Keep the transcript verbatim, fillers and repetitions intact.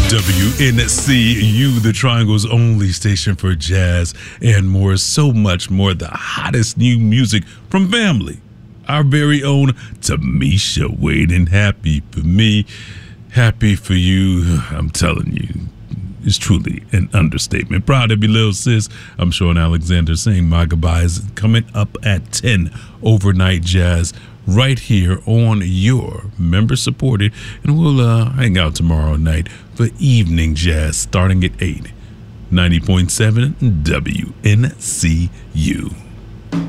W N C U, the Triangle's only station for jazz and more, so much more. The hottest new music from family. Our very own Tamisha Wade, and happy for me, happy for you. I'm telling you, it's truly an understatement. Proud to be little sis. I'm Sean Alexander saying my goodbyes. Coming up at ten, Overnight Jazz, right here on your member supported, and we'll uh, hang out tomorrow night for Evening Jazz starting at eight. ninety point seven W N C U.